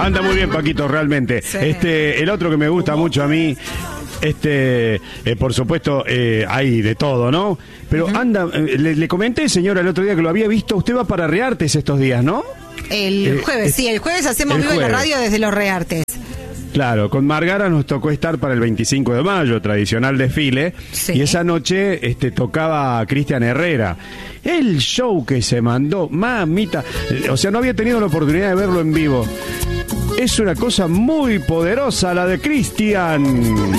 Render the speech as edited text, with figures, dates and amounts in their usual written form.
Anda muy bien, Paquito, realmente. Sí. El otro que me gusta mucho a mí, por supuesto, hay de todo, ¿no? Pero anda, le comenté, señora, el otro día que lo había visto. Usted va para Reartes estos días, ¿no? El jueves, sí, el jueves hacemos vivo en la radio desde los Reartes. Claro, con Margara nos tocó estar para el 25 de mayo, tradicional desfile, Sí. y esa noche tocaba Cristian Herrera. El show que se mandó, mamita, o sea, no había tenido la oportunidad de verlo en vivo. Es una cosa muy poderosa la de Cristian.